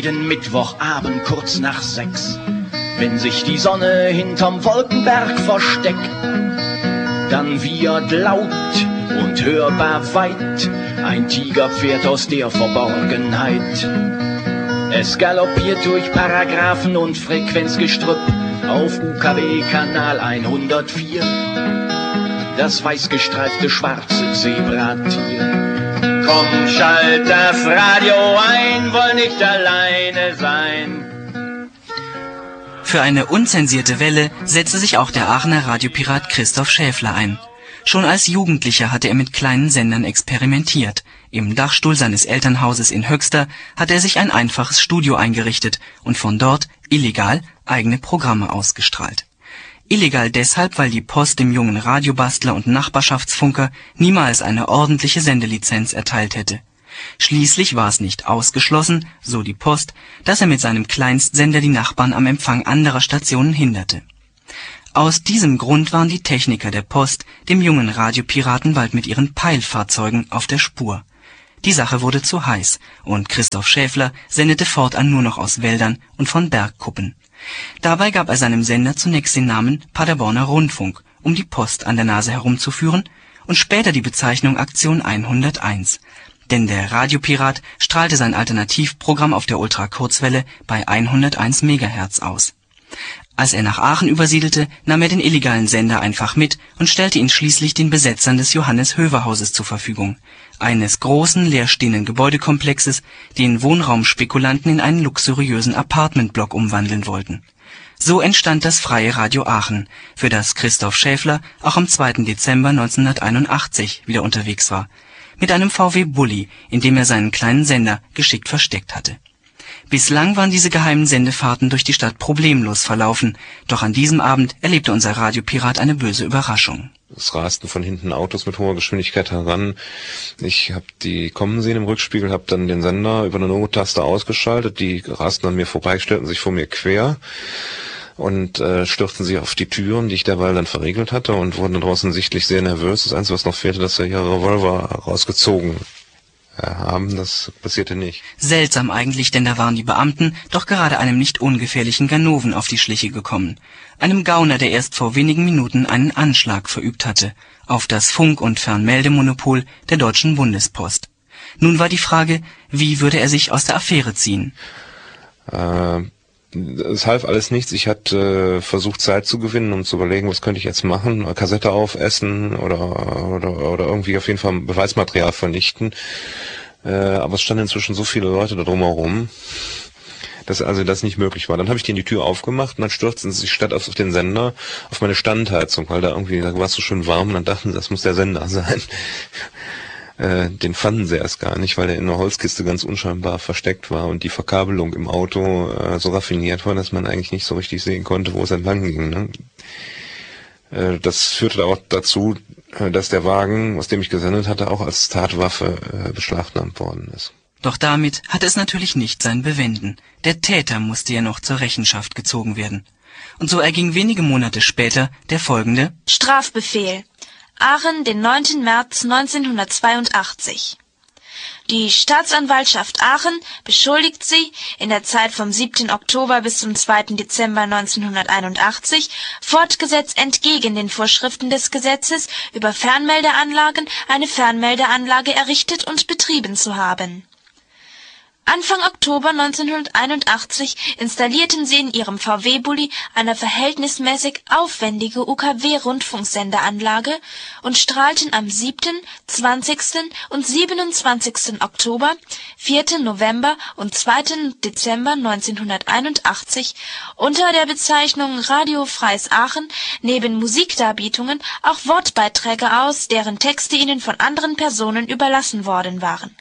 Den Mittwochabend kurz nach 6, wenn sich die Sonne hinterm Wolkenberg versteckt, dann wiehert laut und hörbar weit ein Tigerpferd aus der Verborgenheit. Es galoppiert durch Paragraphen und Frequenzgestrüpp auf UKW-Kanal 104, das weißgestreifte schwarze Zebratier. Komm, schalt das Radio ein, woll nicht alleine sein. Für eine unzensierte Welle setzte sich auch der Aachener Radiopirat Christoph Schäfler ein. Schon als Jugendlicher hatte er mit kleinen Sendern experimentiert. Im Dachstuhl seines Elternhauses in Höxter hatte er sich ein einfaches Studio eingerichtet und von dort, illegal, eigene Programme ausgestrahlt. Illegal deshalb, weil die Post dem jungen Radiobastler und Nachbarschaftsfunker niemals eine ordentliche Sendelizenz erteilt hätte. Schließlich war es nicht ausgeschlossen, so die Post, dass er mit seinem Kleinstsender die Nachbarn am Empfang anderer Stationen hinderte. Aus diesem Grund waren die Techniker der Post dem jungen Radiopiraten bald mit ihren Peilfahrzeugen auf der Spur. Die Sache wurde zu heiß und Christoph Schäfler sendete fortan nur noch aus Wäldern und von Bergkuppen. Dabei gab er seinem Sender zunächst den Namen Paderborner Rundfunk, um die Post an der Nase herumzuführen, und später die Bezeichnung Aktion 101. Denn der Radiopirat strahlte sein Alternativprogramm auf der Ultrakurzwelle bei 101 MHz aus. Als er nach Aachen übersiedelte, nahm er den illegalen Sender einfach mit und stellte ihn schließlich den Besetzern des Johannes-Höver-Hauses zur Verfügung, eines großen leerstehenden Gebäudekomplexes, den Wohnraumspekulanten in einen luxuriösen Apartmentblock umwandeln wollten. So entstand das Freie Radio Aachen, für das Christoph Schäfler auch am 2. Dezember 1981 wieder unterwegs war, mit einem VW Bulli, in dem er seinen kleinen Sender geschickt versteckt hatte. Bislang waren diese geheimen Sendefahrten durch die Stadt problemlos verlaufen, doch an diesem Abend erlebte unser Radiopirat eine böse Überraschung. Es rasten von hinten Autos mit hoher Geschwindigkeit heran. Ich habe die kommen sehen im Rückspiegel, habe dann den Sender über eine Nottaste ausgeschaltet. Die rasten an mir vorbei, stellten sich vor mir quer und stürzten sich auf die Türen, die ich derweil dann verriegelt hatte, und wurden dann draußen sichtlich sehr nervös. Das Einzige, was noch fehlte, dass sie ihre Revolver rausgezogen haben. Das passierte nicht. Seltsam eigentlich, denn da waren die Beamten doch gerade einem nicht ungefährlichen Ganoven auf die Schliche gekommen. Einem Gauner, der erst vor wenigen Minuten einen Anschlag verübt hatte auf das Funk- und Fernmeldemonopol der Deutschen Bundespost. Nun war die Frage, wie würde er sich aus der Affäre ziehen? Es half alles nichts. Ich hatte versucht, Zeit zu gewinnen, um zu überlegen, was könnte ich jetzt machen. Kassette aufessen oder irgendwie auf jeden Fall Beweismaterial vernichten. Aber es standen inzwischen so viele Leute da drumherum, dass also das nicht möglich war. Dann habe ich denen die Tür aufgemacht und dann stürzten sie sich statt auf den Sender auf meine Standheizung, weil da war es so schön warm, und dann dachten sie, das muss der Sender sein. Den fanden sie erst gar nicht, weil der in einer Holzkiste ganz unscheinbar versteckt war und die Verkabelung im Auto so raffiniert war, dass man eigentlich nicht so richtig sehen konnte, wo es entlang ging. Ne? Das führte auch dazu, dass der Wagen, aus dem ich gesendet hatte, auch als Tatwaffe beschlagnahmt worden ist. Doch damit hatte es natürlich nicht sein Bewenden. Der Täter musste ja noch zur Rechenschaft gezogen werden. Und so erging wenige Monate später der folgende Strafbefehl. Aachen, den 9. März 1982. Die Staatsanwaltschaft Aachen beschuldigt Sie, in der Zeit vom 7. Oktober bis zum 2. Dezember 1981, fortgesetzt entgegen den Vorschriften des Gesetzes über Fernmeldeanlagen, eine Fernmeldeanlage errichtet und betrieben zu haben. Anfang Oktober 1981 installierten sie in ihrem VW-Bulli eine verhältnismäßig aufwendige UKW-Rundfunksenderanlage und strahlten am 7., 20. und 27. Oktober, 4. November und 2. Dezember 1981 unter der Bezeichnung Radio Freies Aachen neben Musikdarbietungen auch Wortbeiträge aus, deren Texte ihnen von anderen Personen überlassen worden waren.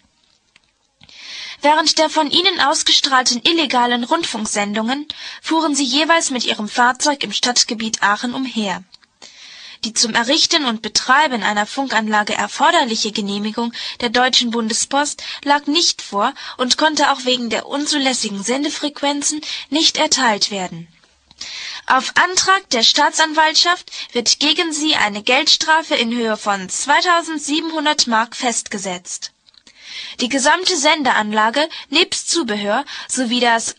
Während der von ihnen ausgestrahlten illegalen Rundfunksendungen fuhren sie jeweils mit ihrem Fahrzeug im Stadtgebiet Aachen umher. Die zum Errichten und Betreiben einer Funkanlage erforderliche Genehmigung der Deutschen Bundespost lag nicht vor und konnte auch wegen der unzulässigen Sendefrequenzen nicht erteilt werden. Auf Antrag der Staatsanwaltschaft wird gegen sie eine Geldstrafe in Höhe von 2.700 Mark festgesetzt. Die gesamte Sendeanlage nebst Zubehör sowie das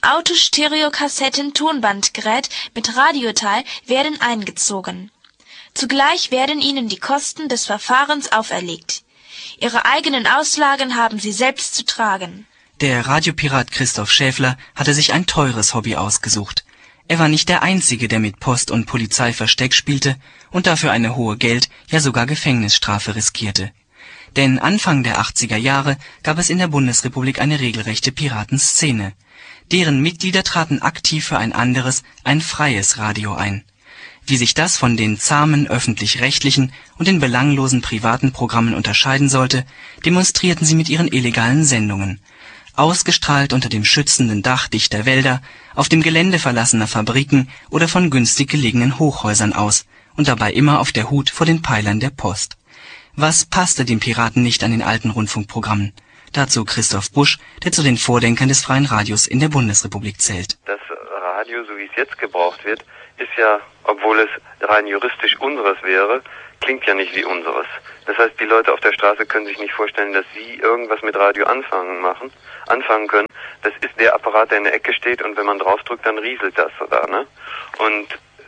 Autostereokassetten-Tonbandgerät mit Radioteil werden eingezogen. Zugleich werden ihnen die Kosten des Verfahrens auferlegt. Ihre eigenen Auslagen haben sie selbst zu tragen. Der Radiopirat Christoph Schäfler hatte sich ein teures Hobby ausgesucht. Er war nicht der Einzige, der mit Post und Polizei Versteck spielte und dafür eine hohe Geld-, ja sogar Gefängnisstrafe riskierte. Denn Anfang der 80er Jahre gab es in der Bundesrepublik eine regelrechte Piratenszene. Deren Mitglieder traten aktiv für ein anderes, ein freies Radio ein. Wie sich das von den zahmen öffentlich-rechtlichen und den belanglosen privaten Programmen unterscheiden sollte, demonstrierten sie mit ihren illegalen Sendungen. Ausgestrahlt unter dem schützenden Dach dichter Wälder, auf dem Gelände verlassener Fabriken oder von günstig gelegenen Hochhäusern aus und dabei immer auf der Hut vor den Peilern der Post. Was passte den Piraten nicht an den alten Rundfunkprogrammen? Dazu Christoph Busch, der zu den Vordenkern des freien Radios in der Bundesrepublik zählt. Das Radio, so wie es jetzt gebraucht wird, ist ja, obwohl es rein juristisch unseres wäre, klingt ja nicht wie unseres. Das heißt, die Leute auf der Straße können sich nicht vorstellen, dass sie irgendwas mit Radio anfangen können. Das ist der Apparat, der in der Ecke steht, und wenn man draufdrückt, dann rieselt das da, ne? Und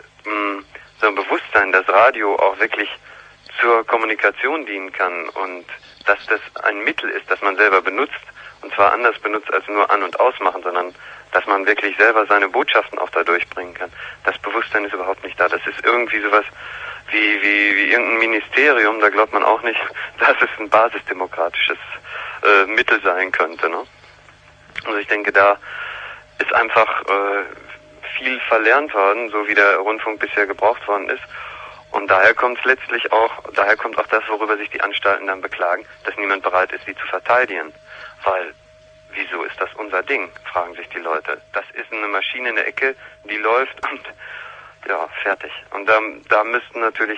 so ein Bewusstsein, dass Radio auch wirklich zur Kommunikation dienen kann und dass das ein Mittel ist, das man selber benutzt, und zwar anders benutzt als nur an- und ausmachen, sondern dass man wirklich selber seine Botschaften auch da durchbringen kann. Das Bewusstsein ist überhaupt nicht da. Das ist irgendwie sowas wie irgendein Ministerium, da glaubt man auch nicht, dass es ein basisdemokratisches Mittel sein könnte, ne? Also ich denke, da ist einfach viel verlernt worden, so wie der Rundfunk bisher gebraucht worden ist. Und daher kommt auch das, worüber sich die Anstalten dann beklagen, dass niemand bereit ist, sie zu verteidigen. Weil, wieso ist das unser Ding, fragen sich die Leute. Das ist eine Maschine in der Ecke, die läuft und ja, fertig. Und da müssten natürlich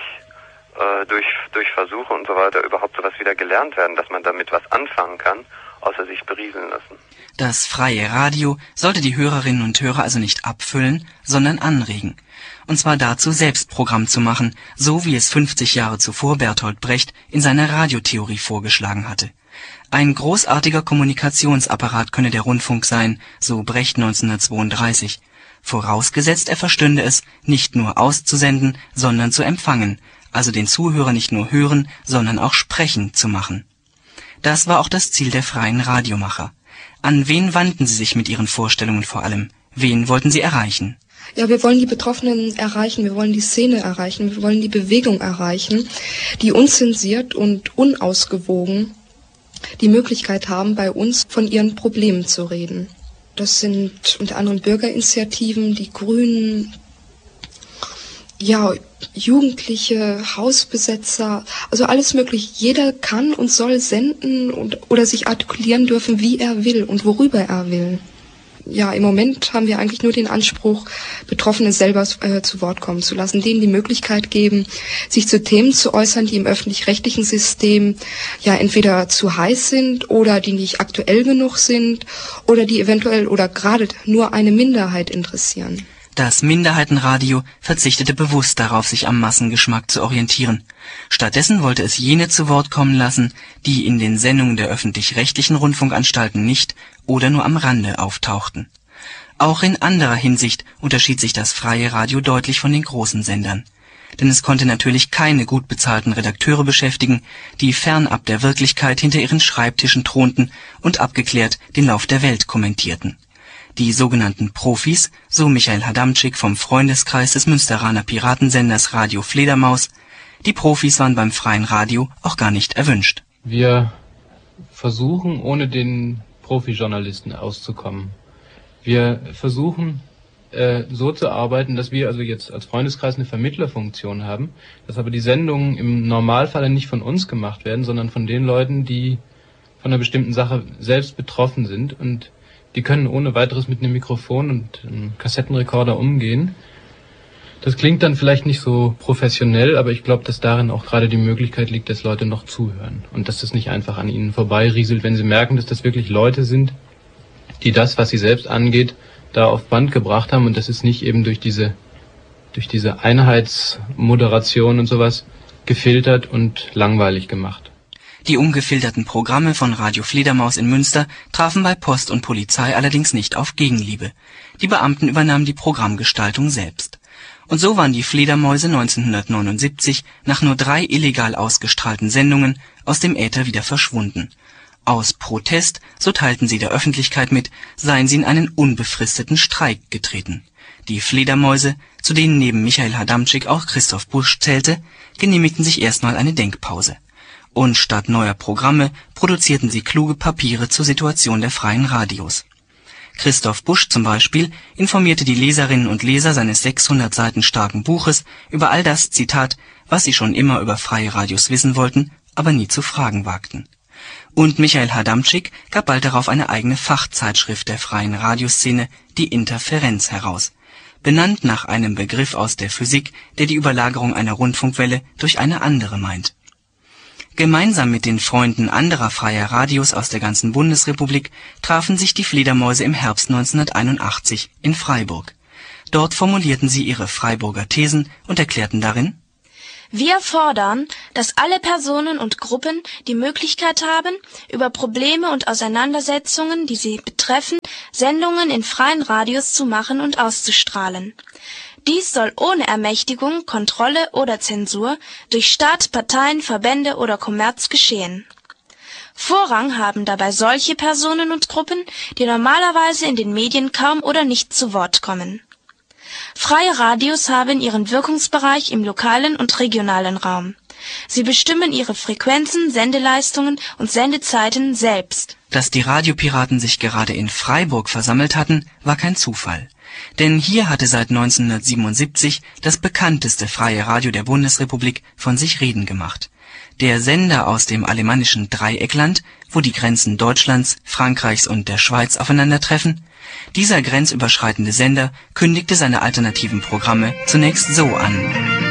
durch Versuche und so weiter überhaupt sowas wieder gelernt werden, dass man damit was anfangen kann, außer sich berieseln lassen. Das freie Radio sollte die Hörerinnen und Hörer also nicht abfüllen, sondern anregen. Und zwar dazu, selbst Programm zu machen, so wie es 50 Jahre zuvor Bertolt Brecht in seiner Radiotheorie vorgeschlagen hatte. Ein großartiger Kommunikationsapparat könne der Rundfunk sein, so Brecht 1932. Vorausgesetzt, er verstünde es, nicht nur auszusenden, sondern zu empfangen, also den Zuhörer nicht nur hören, sondern auch sprechen zu machen. Das war auch das Ziel der freien Radiomacher. An wen wandten sie sich mit ihren Vorstellungen vor allem? Wen wollten sie erreichen? Ja, wir wollen die Betroffenen erreichen, wir wollen die Szene erreichen, wir wollen die Bewegung erreichen, die unzensiert und unausgewogen die Möglichkeit haben, bei uns von ihren Problemen zu reden. Das sind unter anderem Bürgerinitiativen, die Grünen, ja, Jugendliche, Hausbesetzer, also alles möglich. Jeder kann und soll senden oder sich artikulieren dürfen, wie er will und worüber er will. Ja, im Moment haben wir eigentlich nur den Anspruch, Betroffene selber zu Wort kommen zu lassen, denen die Möglichkeit geben, sich zu Themen zu äußern, die im öffentlich-rechtlichen System ja entweder zu heiß sind oder die nicht aktuell genug sind oder die eventuell oder gerade nur eine Minderheit interessieren. Das Minderheitenradio verzichtete bewusst darauf, sich am Massengeschmack zu orientieren. Stattdessen wollte es jene zu Wort kommen lassen, die in den Sendungen der öffentlich-rechtlichen Rundfunkanstalten nicht oder nur am Rande auftauchten. Auch in anderer Hinsicht unterschied sich das freie Radio deutlich von den großen Sendern. Denn es konnte natürlich keine gut bezahlten Redakteure beschäftigen, die fernab der Wirklichkeit hinter ihren Schreibtischen thronten und abgeklärt den Lauf der Welt kommentierten. Die sogenannten Profis, so Michael Hadamczyk vom Freundeskreis des Münsteraner Piratensenders Radio Fledermaus, die Profis waren beim freien Radio auch gar nicht erwünscht. Wir versuchen, ohne den Profijournalisten auszukommen. Wir versuchen, so zu arbeiten, dass wir also jetzt als Freundeskreis eine Vermittlerfunktion haben, dass aber die Sendungen im Normalfall nicht von uns gemacht werden, sondern von den Leuten, die von einer bestimmten Sache selbst betroffen sind, und die können ohne weiteres mit einem Mikrofon und einem Kassettenrekorder umgehen. Das klingt dann vielleicht nicht so professionell, aber ich glaube, dass darin auch gerade die Möglichkeit liegt, dass Leute noch zuhören und dass das nicht einfach an ihnen vorbeirieselt, wenn sie merken, dass das wirklich Leute sind, die das, was sie selbst angeht, da auf Band gebracht haben, und das ist nicht eben durch diese Einheitsmoderation und sowas gefiltert und langweilig gemacht. Die ungefilterten Programme von Radio Fledermaus in Münster trafen bei Post und Polizei allerdings nicht auf Gegenliebe. Die Beamten übernahmen die Programmgestaltung selbst. Und so waren die Fledermäuse 1979 nach nur 3 illegal ausgestrahlten Sendungen aus dem Äther wieder verschwunden. Aus Protest, so teilten sie der Öffentlichkeit mit, seien sie in einen unbefristeten Streik getreten. Die Fledermäuse, zu denen neben Michael Hadamczyk auch Christoph Busch zählte, genehmigten sich erstmal eine Denkpause. Und statt neuer Programme produzierten sie kluge Papiere zur Situation der freien Radios. Christoph Busch zum Beispiel informierte die Leserinnen und Leser seines 600 Seiten starken Buches über all das, Zitat, was sie schon immer über freie Radios wissen wollten, aber nie zu fragen wagten. Und Michael Hadamczyk gab bald darauf eine eigene Fachzeitschrift der freien Radioszene, die Interferenz, heraus, benannt nach einem Begriff aus der Physik, der die Überlagerung einer Rundfunkwelle durch eine andere meint. Gemeinsam mit den Freunden anderer freier Radios aus der ganzen Bundesrepublik trafen sich die Fledermäuse im Herbst 1981 in Freiburg. Dort formulierten sie ihre Freiburger Thesen und erklärten darin: Wir fordern, dass alle Personen und Gruppen die Möglichkeit haben, über Probleme und Auseinandersetzungen, die sie betreffen, Sendungen in freien Radios zu machen und auszustrahlen. Dies soll ohne Ermächtigung, Kontrolle oder Zensur durch Staat, Parteien, Verbände oder Kommerz geschehen. Vorrang haben dabei solche Personen und Gruppen, die normalerweise in den Medien kaum oder nicht zu Wort kommen. Freie Radios haben ihren Wirkungsbereich im lokalen und regionalen Raum. Sie bestimmen ihre Frequenzen, Sendeleistungen und Sendezeiten selbst. Dass die Radiopiraten sich gerade in Freiburg versammelt hatten, war kein Zufall. Denn hier hatte seit 1977 das bekannteste freie Radio der Bundesrepublik von sich reden gemacht. Der Sender aus dem alemannischen Dreieckland, wo die Grenzen Deutschlands, Frankreichs und der Schweiz aufeinandertreffen. Dieser grenzüberschreitende Sender kündigte seine alternativen Programme zunächst so an: